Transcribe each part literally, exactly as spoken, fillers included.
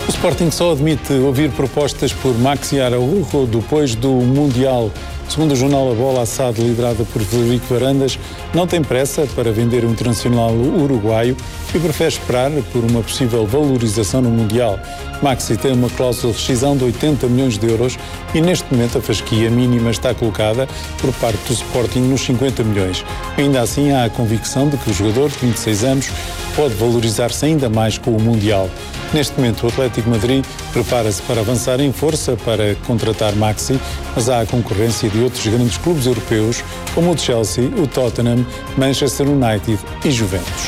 O Sporting só admite ouvir propostas por Maxi Araújo depois do Mundial. Segundo o jornal A Bola, a S A D, liderada por Frederico Varandas, não tem pressa para vender o internacional uruguaio e prefere esperar por uma possível valorização no Mundial. Maxi tem uma cláusula de rescisão de oitenta milhões de euros e neste momento a fasquia mínima está colocada por parte do Sporting nos cinquenta milhões. Ainda assim, há a convicção de que o jogador de vinte e seis anos pode valorizar-se ainda mais com o Mundial. Neste momento, o Atlético de Madrid prepara-se para avançar em força para contratar Maxi, mas há a concorrência de outros grandes clubes europeus, como o Chelsea, o Tottenham, Manchester United e Juventus.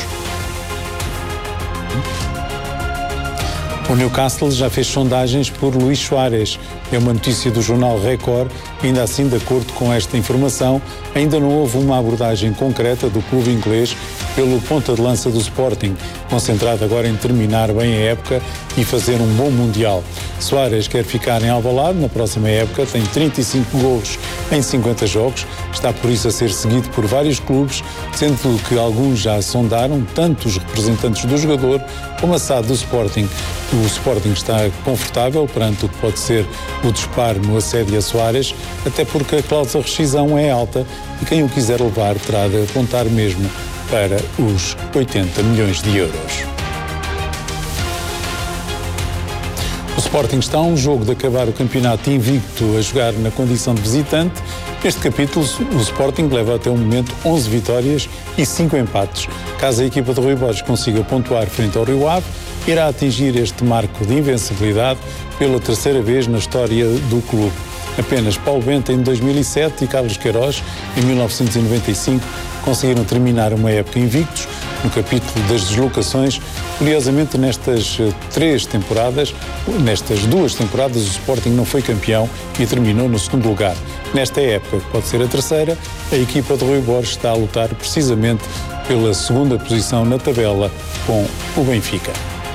O Newcastle já fez sondagens por Luís Soares. É uma notícia do jornal Record. Ainda assim, de acordo com esta informação, ainda não houve uma abordagem concreta do clube inglês pelo ponta de lança do Sporting, concentrado agora em terminar bem a época e fazer um bom Mundial. Soares quer ficar em Alvalade na próxima época, tem trinta e cinco golos em cinquenta jogos, está por isso a ser seguido por vários clubes, sendo que alguns já sondaram, tanto os representantes do jogador como a S A D do Sporting. O Sporting está confortável perante o que pode ser o disparo no assédio a Soares, até porque a cláusula de rescisão é alta e quem o quiser levar terá de apontar mesmo para os oitenta milhões de euros. O Sporting está a um jogo de acabar o campeonato invicto a jogar na condição de visitante. Neste capítulo, o Sporting leva até o momento onze vitórias e cinco empates. Caso a equipa de Rui Borges consiga pontuar frente ao Rio Ave, irá atingir este marco de invencibilidade pela terceira vez na história do clube. Apenas Paulo Bento em dois mil e sete e Carlos Queiroz em mil novecentos e noventa e cinco conseguiram terminar uma época invictos. No capítulo das deslocações, curiosamente nestas três temporadas, nestas duas temporadas, o Sporting não foi campeão e terminou no segundo lugar. Nesta época, que pode ser a terceira, a equipa de Rui Borges está a lutar precisamente pela segunda posição na tabela com o Benfica.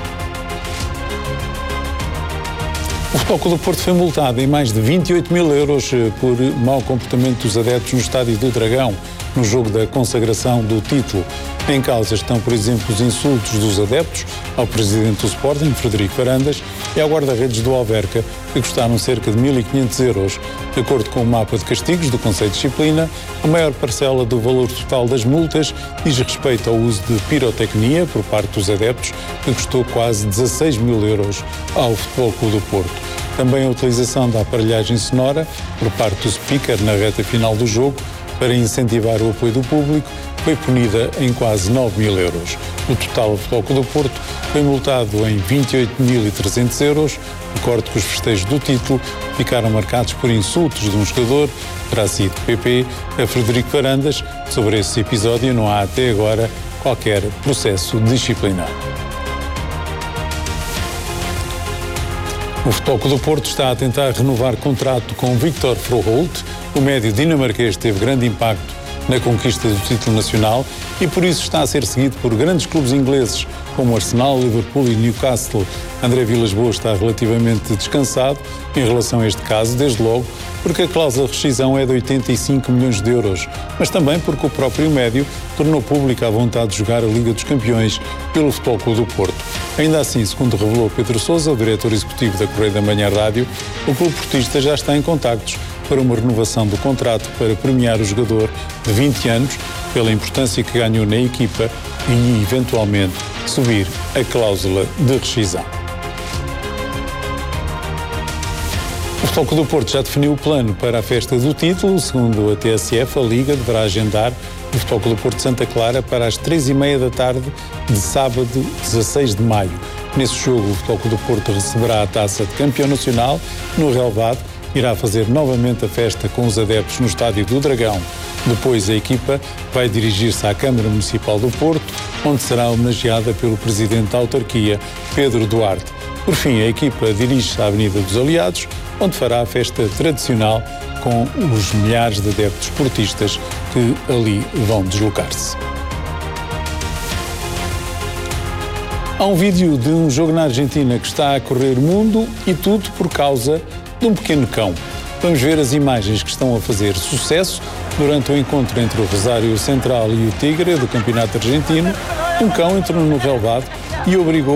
O Futebol Clube do Porto foi multado em mais de vinte e oito mil euros por mau comportamento dos adeptos no Estádio do Dragão, no jogo da consagração do título. Em causa estão, por exemplo, os insultos dos adeptos ao presidente do Sporting, Frederico Varandas, e ao guarda-redes do Alverca, que custaram cerca de mil e quinhentos euros. De acordo com o mapa de castigos do Conselho de Disciplina, a maior parcela do valor total das multas diz respeito ao uso de pirotecnia por parte dos adeptos, que custou quase dezasseis mil euros ao Futebol Clube do Porto. Também a utilização da aparelhagem sonora por parte do speaker na reta final do jogo, para incentivar o apoio do público, foi punida em quase nove mil euros. O total do Futebol Clube do Porto foi multado em vinte e oito mil e trezentos euros. Recordo que os festejos do título ficaram marcados por insultos de um jogador, terá sido P P, a Frederico Varandas. Sobre esse episódio não há até agora qualquer processo disciplinar. O Futebol Clube do Porto está a tentar renovar contrato com Victor Froholt. O médio dinamarquês teve grande impacto na conquista do título nacional e por isso está a ser seguido por grandes clubes ingleses como Arsenal, Liverpool e Newcastle. André Vilas-Boas está relativamente descansado em relação a este caso, desde logo porque a cláusula de rescisão é de oitenta e cinco milhões de euros, mas também porque o próprio médio tornou pública a vontade de jogar a Liga dos Campeões pelo Futebol Clube do Porto. Ainda assim, segundo revelou Pedro Sousa, o diretor executivo da Correia da Manhã Rádio, o clube portista já está em contactos para uma renovação do contrato para premiar o jogador de vinte anos pela importância que ganhou na equipa e, eventualmente, subir a cláusula de rescisão. O Futebol Clube do Porto já definiu o plano para a festa do título. Segundo a T S F, a Liga deverá agendar o Futebol Clube do Porto de Santa Clara para as três e meia da tarde de sábado, dezasseis de maio. Nesse jogo, o Futebol Clube do Porto receberá a taça de campeão nacional no relvado. Irá fazer novamente a festa com os adeptos no Estádio do Dragão. Depois a equipa vai dirigir-se à Câmara Municipal do Porto, onde será homenageada pelo Presidente da Autarquia, Pedro Duarte. Por fim, a equipa dirige-se à Avenida dos Aliados, onde fará a festa tradicional com os milhares de adeptos portistas que ali vão deslocar-se. Há um vídeo de um jogo na Argentina que está a correr o mundo e tudo por causa de um pequeno cão. Vamos ver as imagens que estão a fazer sucesso durante o encontro entre o Rosário Central e o Tigre do Campeonato Argentino. Um cão entrou no relvado e obrigou